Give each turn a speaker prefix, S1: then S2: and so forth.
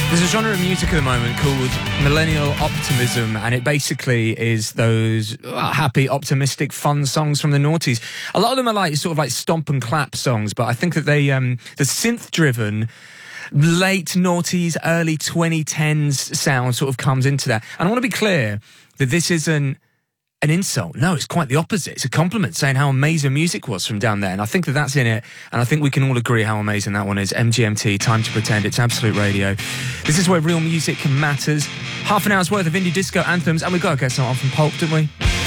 S1: There's a genre of music at the moment called millennial optimism, and it basically is those happy, optimistic, fun songs from the noughties. A lot of them are like sort of like stomp and clap songs, but I think that they, the synth-driven late noughties, early 2010s sound sort of comes into that. And I want to be clear that this isn't an insult. No, it's quite the opposite. It's a compliment, saying how amazing music was from down there. And I think that that's in it. And I think we can all agree how amazing that one is. MGMT, Time to Pretend. It's Absolute Radio. This is where real music matters. Half an hour's worth of indie disco anthems. And we got to get something on from Pulp, didn't we?